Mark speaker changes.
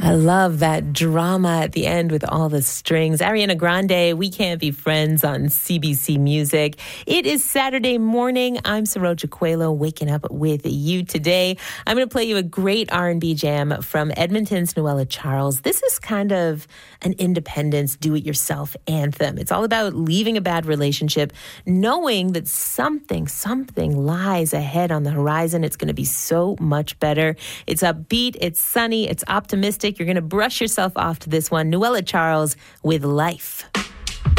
Speaker 1: I love that drama at the end with all the strings. Ariana Grande, We Can't Be Friends on CBC Music. It is Saturday morning. I'm Saroja Coelho, waking up with you today. I'm going to play you a great R&B jam from Edmonton's Noella Charles. This is kind of an independence, do-it-yourself anthem. It's all about leaving a bad relationship, knowing that something lies ahead on the horizon. It's going to be so much better. It's upbeat, it's sunny, it's optimistic. You're going to brush yourself off to this one. Noella Charles with Life.